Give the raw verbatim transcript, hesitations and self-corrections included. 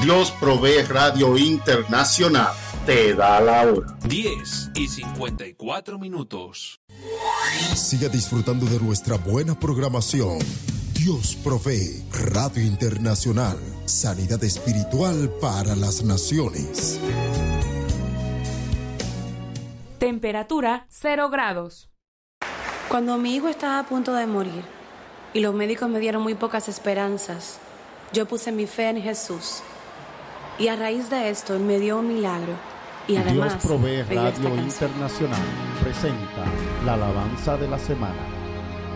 Dios Provee Radio Internacional te da la hora. diez y cincuenta y cuatro minutos. Siga disfrutando de nuestra buena programación. Dios Provee Radio Internacional. Sanidad espiritual para las naciones. Temperatura cero grados. Cuando mi hijo estaba a punto de morir y los médicos me dieron muy pocas esperanzas, yo puse mi fe en Jesús. Y a raíz de esto, Él me dio un milagro. Y además, Dios Provee pegué esta Radio canción. Internacional presenta la alabanza de la semana.